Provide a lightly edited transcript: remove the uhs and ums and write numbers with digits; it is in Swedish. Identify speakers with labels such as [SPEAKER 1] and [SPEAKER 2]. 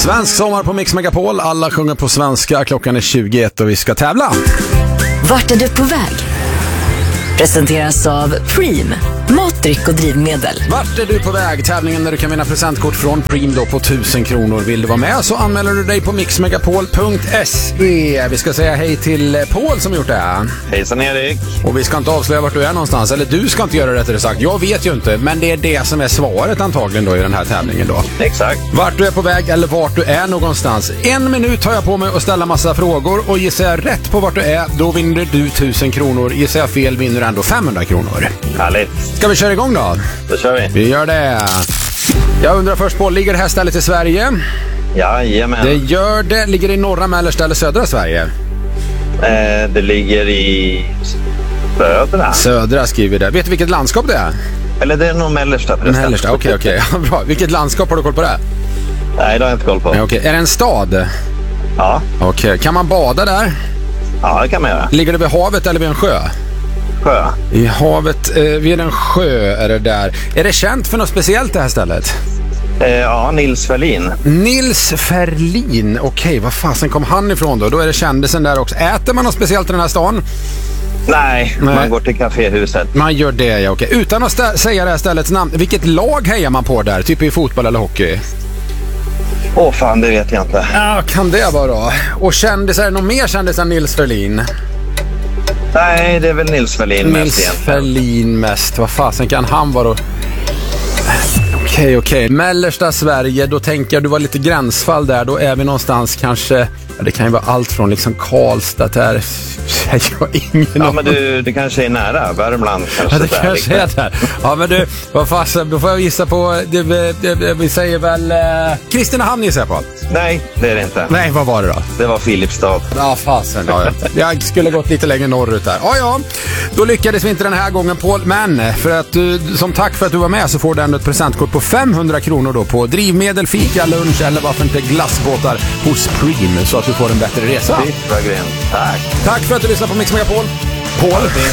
[SPEAKER 1] Svensk sommar på Mix Megapol. Alla sjunger på svenska. Klockan är 21 och vi ska tävla.
[SPEAKER 2] Vart är du på väg? Presenteras av Preem, matdryck och drivmedel.
[SPEAKER 1] Vart är du på väg? Tävlingen där du kan vinna presentkort från Preem då på 1000 kronor. Vill du vara med så anmäler du dig på mixmegapol.se. Vi ska säga hej till Paul som gjort det här.
[SPEAKER 3] Hejsan Erik.
[SPEAKER 1] Och vi ska inte avslöja vart du är någonstans. Eller du ska inte göra det rättare sagt. Jag vet ju inte. Men det är det som är svaret antagligen då i den här tävlingen då.
[SPEAKER 3] Exakt.
[SPEAKER 1] Vart du är på väg eller vart du är någonstans. 1 minut har jag på mig att ställa massa frågor. Och gissar jag rätt på vart du är, då vinner du 1000 kronor. Gissar jag fel vinner du ändå 500 kronor.
[SPEAKER 3] Härligt.
[SPEAKER 1] Ska vi köra igång då?
[SPEAKER 3] Då kör vi.
[SPEAKER 1] Vi gör det. Jag undrar först på, ligger det här stället i Sverige?
[SPEAKER 3] Jajamän.
[SPEAKER 1] Det gör det. Ligger det i norra, mellersta eller södra Sverige?
[SPEAKER 3] Det ligger i södra.
[SPEAKER 1] Södra skriver det. Vet du vilket landskap det är?
[SPEAKER 3] Eller det är nog mellersta.
[SPEAKER 1] Mellersta, okej. Bra. Vilket landskap har du koll på det?
[SPEAKER 3] Nej, det har jag inte koll på.
[SPEAKER 1] Okej. Är det en stad?
[SPEAKER 3] Ja.
[SPEAKER 1] Okej. Kan man bada där?
[SPEAKER 3] Ja, det kan man göra.
[SPEAKER 1] Ligger det vid havet eller vid en sjö?
[SPEAKER 3] Sjö.
[SPEAKER 1] I havet, vid en sjö är det där. Är det känt för något speciellt det här stället?
[SPEAKER 3] Ja, Nils Ferlin.
[SPEAKER 1] Nils Ferlin, okej, vad fasen kom han ifrån då? Då är det kändisen där också. Äter man något speciellt i den här stan?
[SPEAKER 3] Nej, man går till kaféhuset.
[SPEAKER 1] Man gör det, ja, okej. Utan att säga det här ställets namn, vilket lag hejar man på där? Typ i fotboll eller hockey?
[SPEAKER 3] Fan, det vet jag inte.
[SPEAKER 1] Ja, kan det vara då? Och kändisar, någon mer kändis än Nils Ferlin?
[SPEAKER 3] Nej, det är väl Nils Ferlin mest egentligen.
[SPEAKER 1] Nils Ferlin mest, vad fasen kan han vara då? Okej. Mellersta Sverige, då tänker jag du var lite gränsfall där. Då är vi någonstans kanske, ja, det kan ju vara allt från liksom Karlstad där. Jag har ingen
[SPEAKER 3] Ja, men du kanske är nära Värmland kanske.
[SPEAKER 1] Ja, det kanske är där. Ja, men du, vad fasen, då får jag gissa på, vi säger väl Kristinehamn gissar jag på.
[SPEAKER 3] Nej, det är det inte.
[SPEAKER 1] Nej, vad var det då?
[SPEAKER 3] Det var Filipstad.
[SPEAKER 1] Ja, fasen. Ja, jag skulle gått lite längre norrut där. Ja, då lyckades vi inte den här gången, Paul. Men för att som tack för att du var med så får du ändå ett presentkort på 500 kronor då på drivmedel, fika, lunch eller varför inte glassbåtar hos Preem så att du får en bättre resa.
[SPEAKER 3] Tack.
[SPEAKER 1] Tack för att du lyssnade på Mix Megapol. Paul.